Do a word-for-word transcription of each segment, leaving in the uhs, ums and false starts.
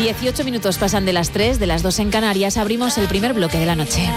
dieciocho minutos pasan de las tres, de las dos en Canarias. Abrimos el primer bloque de la noche.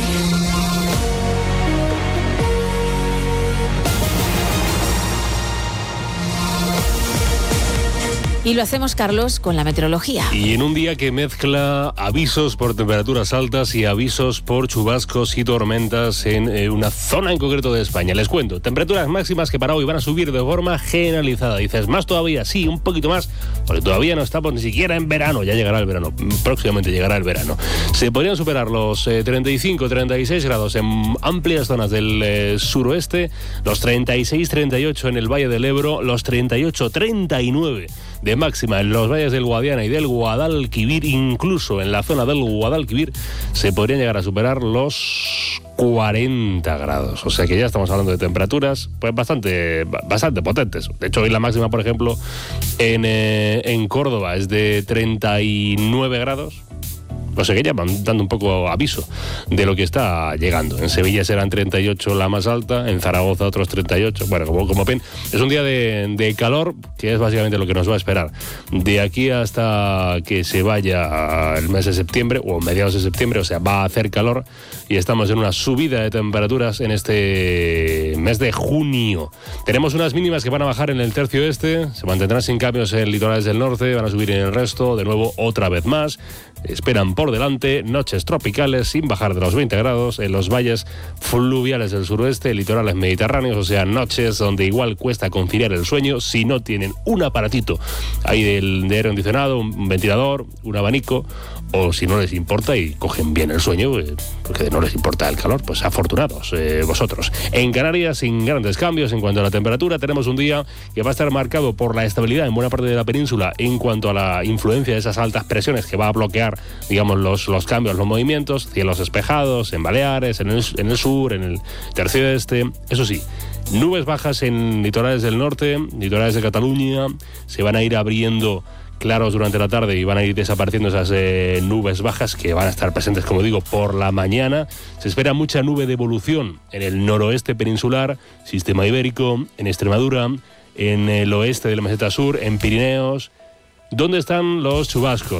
Y lo hacemos, Carlos, con la meteorología. Y en un día que mezcla avisos por temperaturas altas y avisos por chubascos y tormentas en eh, una zona en concreto de España. Les cuento, temperaturas máximas que para hoy van a subir de forma generalizada. Dices, ¿más todavía? Sí, un poquito más, porque todavía no estamos ni siquiera en verano. Ya llegará el verano, próximamente llegará el verano. Se podrían superar los eh, treinta y cinco, treinta y seis grados en amplias zonas del eh, suroeste, los treinta y seis, treinta y ocho en el Valle del Ebro, los treinta y ocho, treinta y nueve de máxima en los valles del Guadiana y del Guadalquivir, incluso en la zona del Guadalquivir se podrían llegar a superar los cuarenta grados, o sea que ya estamos hablando de temperaturas pues bastante bastante potentes. De hecho, hoy la máxima, por ejemplo, en, eh, en Córdoba es de treinta y nueve grados. O sea que ya van dando un poco aviso de lo que está llegando. En Sevilla serán treinta y ocho la más alta, en Zaragoza otros treinta y ocho. Bueno, como, como ven, es un día de, de calor, que es básicamente lo que nos va a esperar. De aquí hasta que se vaya el mes de septiembre, o mediados de septiembre, o sea, va a hacer calor y estamos en una subida de temperaturas en este mes de junio. Tenemos unas mínimas que van a bajar en el tercio este, se mantendrán sin cambios en litorales del norte, van a subir en el resto, de nuevo otra vez más. Esperan por delante noches tropicales sin bajar de los veinte grados en los valles fluviales del suroeste, litorales mediterráneos, o sea, noches donde igual cuesta conciliar el sueño si no tienen un aparatito ahí del, de aire acondicionado, un ventilador, un abanico, o si no les importa y cogen bien el sueño, eh, porque no les importa el calor, pues afortunados eh, vosotros. En Canarias, sin grandes cambios en cuanto a la temperatura, tenemos un día que va a estar marcado por la estabilidad en buena parte de la península en cuanto a la influencia de esas altas presiones que va a bloquear, digamos, los, los cambios, los movimientos, cielos despejados en Baleares, en el, en el sur, en el tercio este. Eso sí, nubes bajas en litorales del norte, litorales de Cataluña, se van a ir abriendo claros durante la tarde y van a ir desapareciendo esas eh, nubes bajas que van a estar presentes, como digo, por la mañana. Se espera mucha nube de evolución en el noroeste peninsular, sistema ibérico, en Extremadura, en el oeste de la meseta sur, en Pirineos. ¿Dónde están los chubascos?